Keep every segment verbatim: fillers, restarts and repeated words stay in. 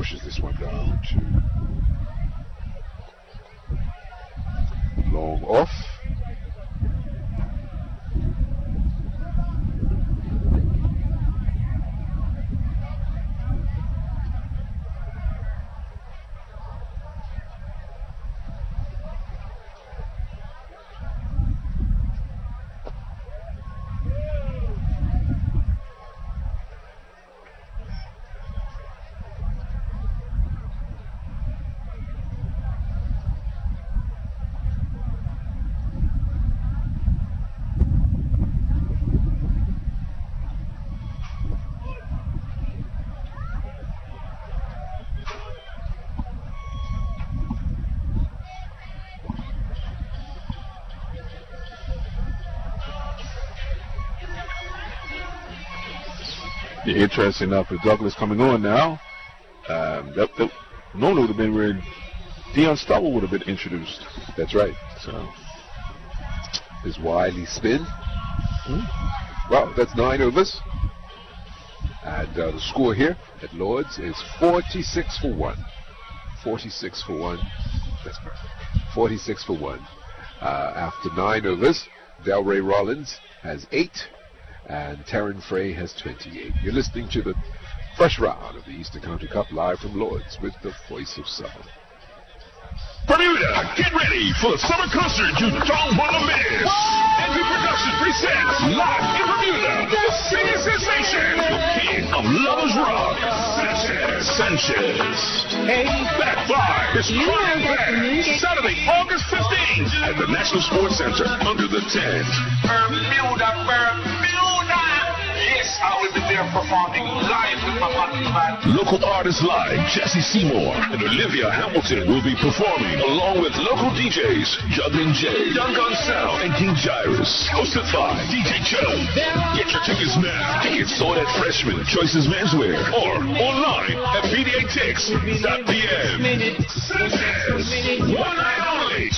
pushes this one down to long off. Yeah, interesting enough with Douglas coming on now. Um, that, that normally would have been where Dion Stubble would have been introduced. That's right. So his wily spin. Hmm. Well, that's nine overs. And uh, the score here at Lords is forty-six for one. forty-six for one. That's correct. forty-six for one. Uh, after nine overs, Delray Rollins has eight. And Taryn Frey has twenty-eight. You're listening to the first round of the Eastern County Cup live from Lords with the voice of Southern. Bermuda, get ready for the summer concert you don't want to miss. Envy Productions presents live in Bermuda, the singing sensation, the king of Lovers Rock, Sanchez. Sanchez. Hey, back by his prime band, Saturday, August fifteenth at the National Sports Center under the tent. Bermuda, Bermuda. Yes, I will be there performing live with my band. Local artists like Jesse Seymour and Olivia Hamilton will be performing along with local D Js Juggling J, Duncan Sound, and King Gyrus. Hosted by D J Chug. Get your tickets now. Tickets sold at Freshman Choices Menswear or online at b d a tix dot p m. Sanchez, one night only.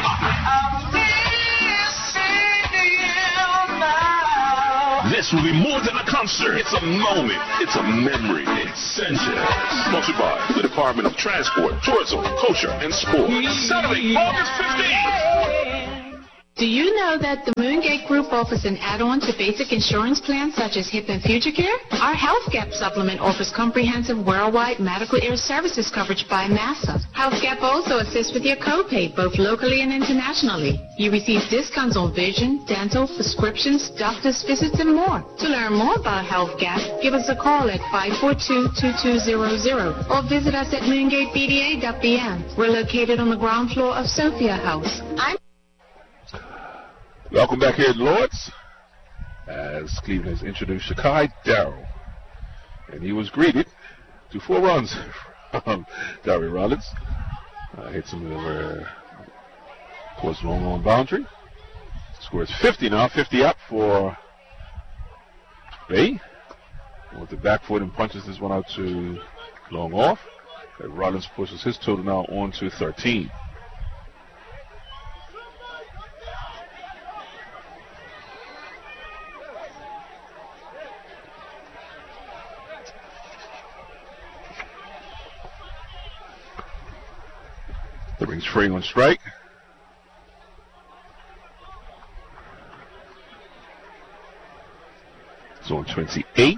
This will be more than a concert. It's a moment. It's a memory. It's Sanchez. Sponsored by the Department of Transport, Tourism, Culture, and Sport. Saturday, August fifteenth. Do you know that the Moongate Group offers an add-on to basic insurance plans such as HIP and Future Care? Our Health Gap supplement offers comprehensive worldwide medical air services coverage by NASA. Health Gap also assists with your copay, both locally and internationally. You receive discounts on vision, dental, prescriptions, doctor's visits, and more. To learn more about Health Gap, give us a call at five four two, two two zero zero or visit us at moongate b d a dot b m. We're located on the ground floor of Sophia House. I'm Welcome back here at Lords, as Cleveland has introduced Shakai Darrell. And he was greeted to four runs from Delray Rollins. Uh, hits him over towards the long on boundary. Score is fifty now, fifty up for Bay. With the back foot and punches this one out to long off. And Rollins pushes his total now on to thirteen. That brings Frey on strike. It's on twenty-eight.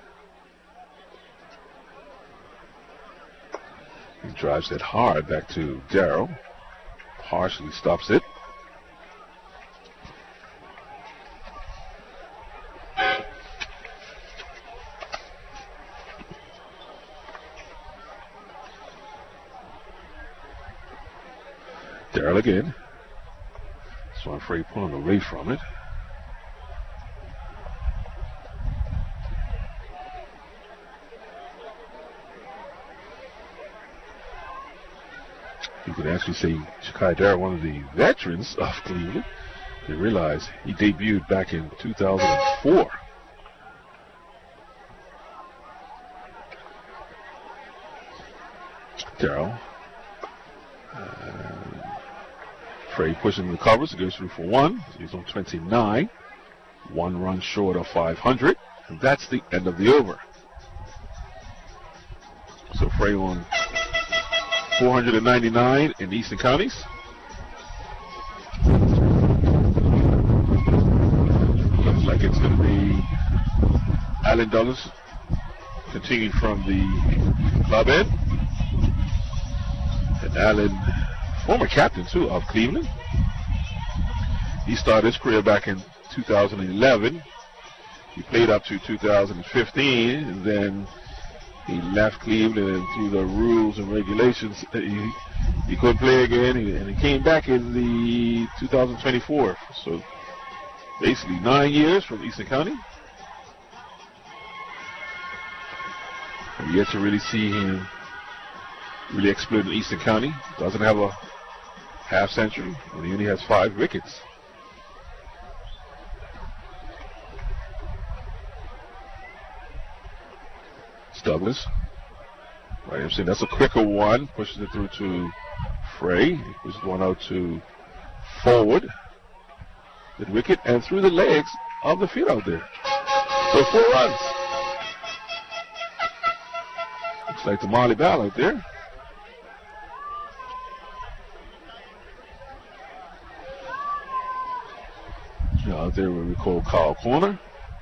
He drives that hard back to Darrow. Partially stops it. Darrell again. So I'm afraid pulling away from it. You could actually say Shakai Darrell, one of the veterans of Cleveland. They realize he debuted back in two thousand four. Darrell. Frey pushing the covers. It goes through for one. He's on twenty-nine. One run short of five hundred. And that's the end of the over. So So Frey on four hundred ninety-nine in the Eastern Counties. Looks like it's going to be Allen Douglas continuing from the club end. And Allen, former captain too of Cleveland. He started his career back in two thousand eleven. He played up to two thousand fifteen, and then he left Cleveland, and through the rules and regulations, he, he couldn't play again, and he came back in the two thousand twenty-four. So basically nine years from Eastern County. I've yet to really see him really explode in Eastern County. Doesn't have a half century, and he only has five wickets. Douglas. Right, I'm saying that's a quicker one. Pushes it through to Frey. He pushes one out to forward. The wicket and through the legs of the field out there. So four runs. Looks like the Marley Ball out there. Now out there what we call Carl Corner.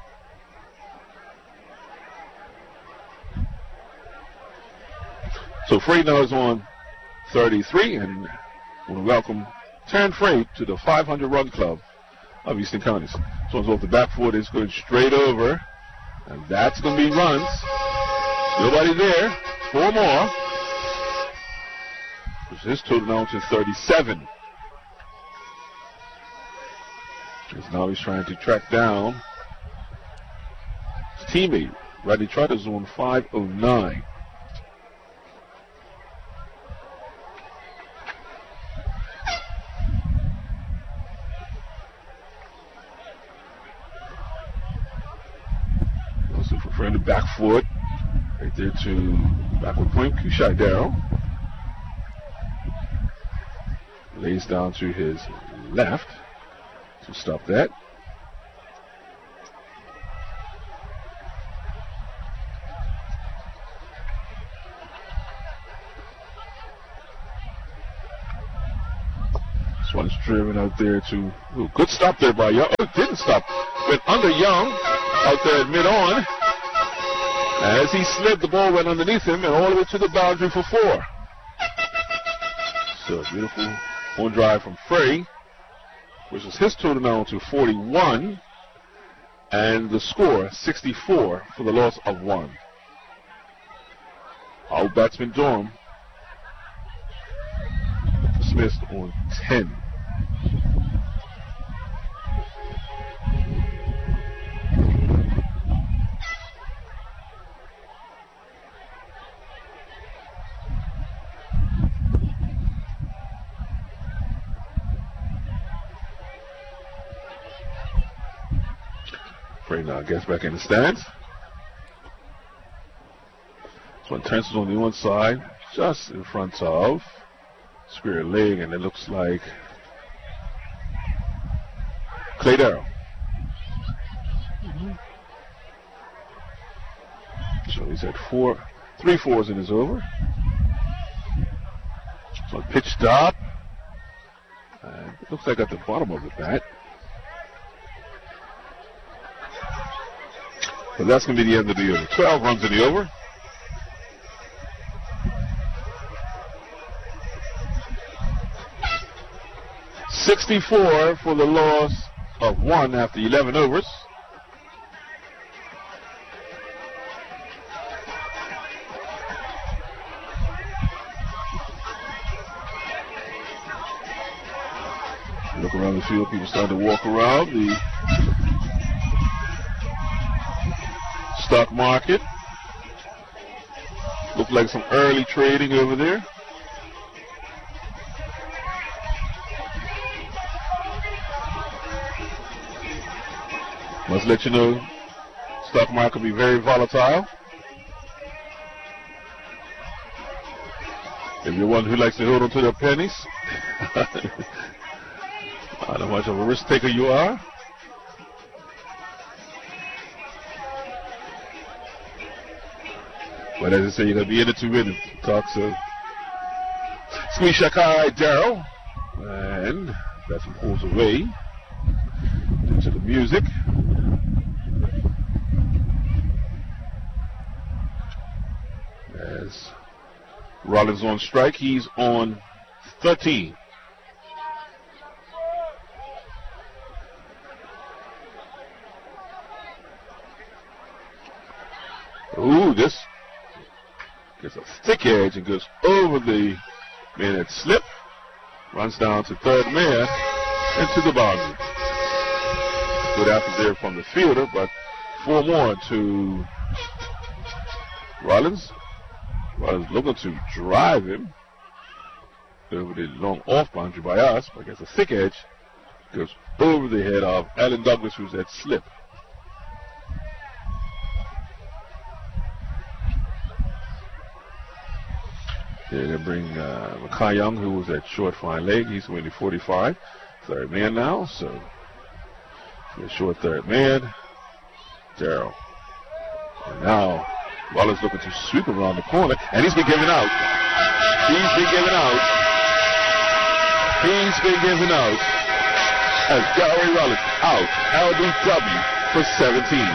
So Frey now is on thirty-three, and I want to welcome Terran Frey to the five hundred run club of Eastern Counties. So one's off the back foot, it's going straight over, and that's going to be runs. Nobody there. Four more. Which his total now to thirty-seven. Because now he's trying to track down his teammate. Rodney Trotter's on five oh nine. From the back foot, right there to backward point, Kushai Darrow. Lays down to his left to stop that. This one's driven out there to, ooh, good stop there by Young. Oh, it didn't stop. Went under Young out there at mid-on. As he slid, the ball went underneath him and all the way to the boundary for four. So beautiful home drive from Frey, which is his total now to forty-one, and the score sixty-four for the loss of one. Out batsman Dorm dismissed on ten. Frey now gets back in the stands. This one turns on the one side, just in front of square leg, and it looks like Clay Darrow. Mm-hmm. So he's at four, three fours in his over. So pitched up, and it looks like at the bottom of the bat. But that's going to be the end of the over. twelve runs in the over. sixty-four for the loss of one after eleven overs. Look around the field, people starting to walk around. The stock market. Look like some early trading over there. Must let you know, stock market can be very volatile. If you're one who likes to hold on to their pennies, I don't know how much of a risk taker you are. But as I say, you're going to be in it to win it. Talk so. Squeeze Shakai Darrow. And that's some pulls away into the music. As Rollins on strike, he's on thirteen. Ooh, this gets a thick edge and goes over the man that slipped. Runs down to third man into the boundary. Good after there from the fielder, but four more to Rollins. Rollins looking to drive him over the long off boundary by us, but gets a thick edge. Goes over the head of Alan Douglas, who's at slip. They're going to bring uh, Makai Young, who was at short fine leg. He's winning forty-five. Third man now, so the short third man. Darrow. And now Rollins looking to sweep around the corner, and he's been given out. He's been given out. He's been given out. As Gary Rollins out. L B W for seventeen.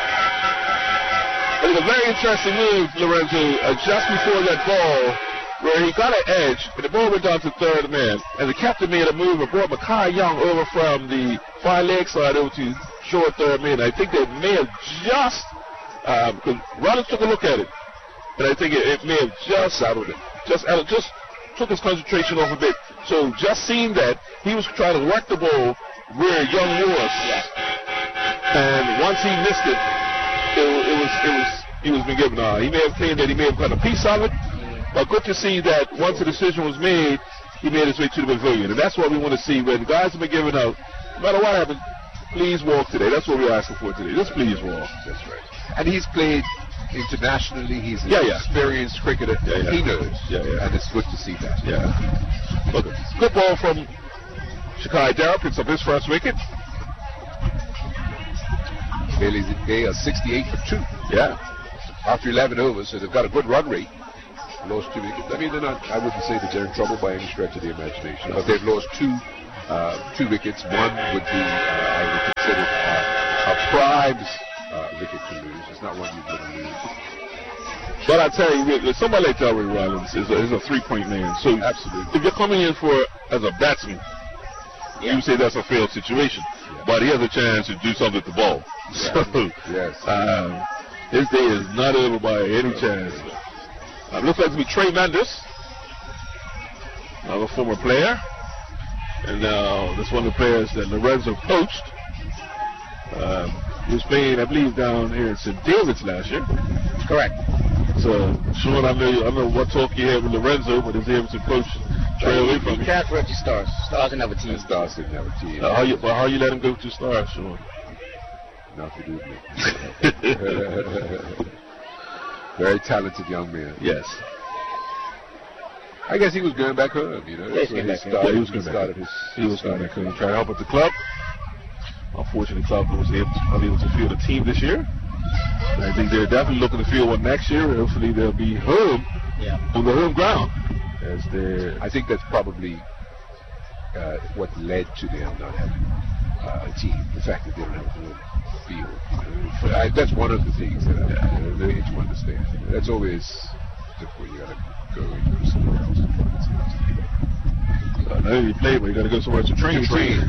It was a very interesting move, Lorenzo, uh, just before that ball, where he got an edge, and the ball went down to third man, and the captain made a move and brought Makai Young over from the far leg side over to short third man. I think they may have just, because um, Rollins took a look at it, and I think it, it may have just out of it, just out of, just took his concentration off a bit. So just seeing that, he was trying to work the ball where Young was, and once he missed it, it, it was, it was, he was been given. Uh, he may have claimed that he may have got a piece of it. But good to see that once the decision was made, he made his way to the pavilion. And that's what we want to see. When guys have been given out, no matter what happens, please walk today. That's what we're asking for today. Just please walk. That's right. And he's played internationally. He's an yeah, yeah. experienced cricketer. Yeah, yeah. He knows. Yeah, yeah. And it's good to see that. Yeah. Look, good ball from Shakai Darrow. Picks up his first wicket. Bailey's they are sixty-eight for two. Yeah. After eleven overs, so they've got a good run rate. Lost two wickets. I mean, they're not. I wouldn't say that they're in trouble by any stretch of the imagination, but they've lost two, uh, two wickets. One would be, uh, I would consider, uh, a prime's uh, wicket to lose. It's not one you're going to lose. But I tell you, somebody like Darryl Rollins is a, is a three-point man. So absolutely, if you're coming in for as a batsman, yeah. you say that's a failed situation. Yeah. But he has a chance to do something with the ball. Yeah. So yes, um, his day is not over by any chance. Uh, looks like to be Trey Mendes, another former player, and now uh, that's one of the players that Lorenzo coached. Um, he was playing, I believe, down here in Saint David's last year. Correct. So, Sean, I know, I know what talk you had with Lorenzo, but is able to coach Trey away from him. He can't correct the Stars. Stars another team. Stars another team. Uh, how you, well, how you let him go to Stars, Sean? Nothing to do with me. Very talented young man. Yes. I guess he was going back home, you know. Yes, he, started, yeah, he was going he back. His, he was going back home. Trying to help at the club. Unfortunately, the club was able to, able to field a team this year. And I think they're definitely looking to field one next year. Hopefully, they'll be home yeah. on the home ground. As they're, I think that's probably uh, what led to them not having uh, a team. The fact that they don't have a home field. You know, I, that's one of the things that I, yeah. I really need to understand. You know, that's always difficult. You got to go and go somewhere else. Uh, not only play, but you got to go somewhere to train. train.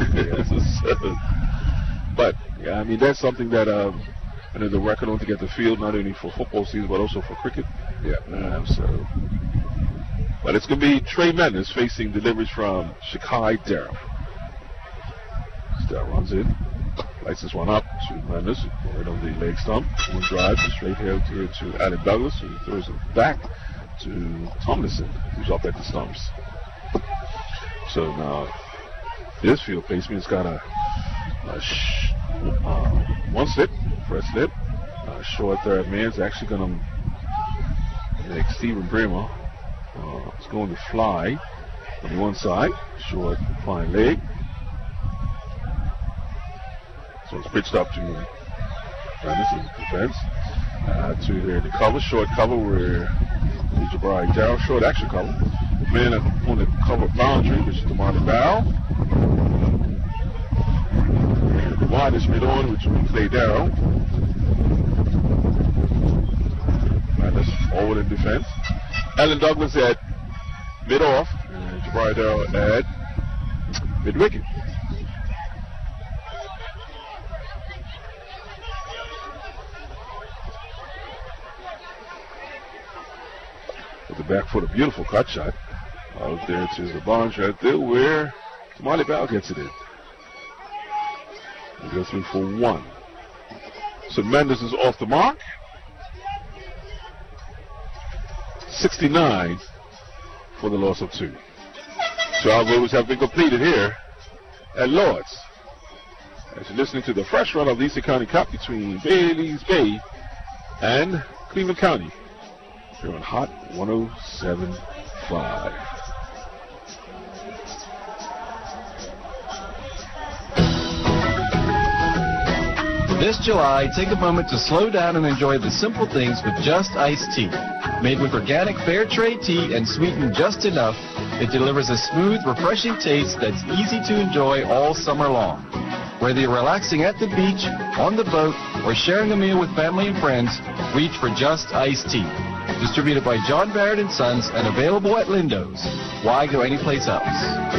But yeah, I mean that's something that um, I know they're working on to get the field not only for football season but also for cricket. Yeah. Um, so, but it's going to be Trey Mendes facing deliveries from Shakai Darrow. Darrow runs in. Lights this one up to Mendes, right on the leg stump. One drive to straight here to, to Adam Douglas, who throws it back to Tomlinson, who's up at the stumps. So now, this field placement's got a, a sh- uh, one slip, first slip. Uh, short third man's actually going to make Stephen Bremer. Uh, it's going to fly on the one side, short fine leg. So it's pitched up to Mendes in defense. Uh, two here in the cover, short cover where Jabari Dow, short action cover. Man on the cover boundary, which is Damani Bow. The wide is mid on, which will be Clay Darrow. And that's forward in defense. Alan Douglas at mid off, and Jabari Dow at mid wicket. With the back foot, a beautiful cut shot. Out there to the boundary right there where Damani Bow gets it in. He goes through for one. So Mendes is off the mark. sixty-nine for the loss of two. twelve overs have been completed here at Lords. As you're listening to the fresh run of the Eastern County Cup between Bailey's Bay and Cleveland County. Here on Hot one oh seven point five. This July, take a moment to slow down and enjoy the simple things with Just Iced Tea. Made with organic fair trade tea and sweetened just enough, it delivers a smooth, refreshing taste that's easy to enjoy all summer long. Whether you're relaxing at the beach, on the boat, or sharing a meal with family and friends, reach for Just Iced Tea. Distributed by John Barrett and Sons and available at Lindo's. Why go anyplace else?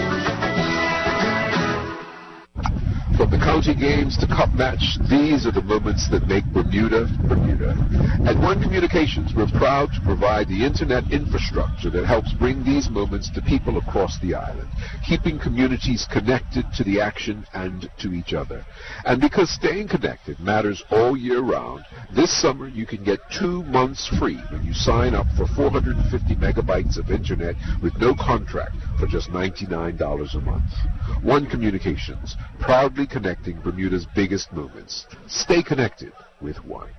From the county games to cup match, these are the moments that make Bermuda, Bermuda. At One Communications, we're proud to provide the internet infrastructure that helps bring these moments to people across the island, keeping communities connected to the action and to each other. And because staying connected matters all year round, this summer you can get two months free when you sign up for four hundred fifty megabytes of internet with no contract for just ninety-nine dollars a month. One Communications, proudly connecting Bermuda's biggest moments. Stay connected with One.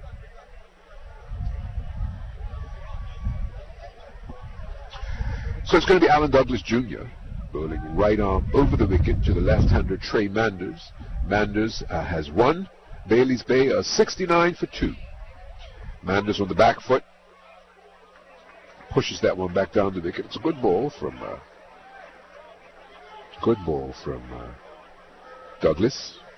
So it's going to be Alan Douglas Junior bowling right arm over the wicket to the left-hander Trey Manders. Manders uh, has one. Bailey's Bay a sixty-nine for two. Manders on the back foot pushes that one back down the wicket. It's a good ball from uh, good ball from uh, Douglas.